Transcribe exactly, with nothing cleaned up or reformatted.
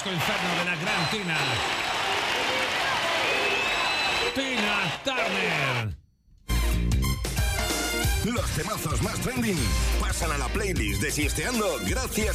Disco Inferno de la gran Tina. Tina Turner. Los temazos más trending pasan a la playlist de Siesteando gracias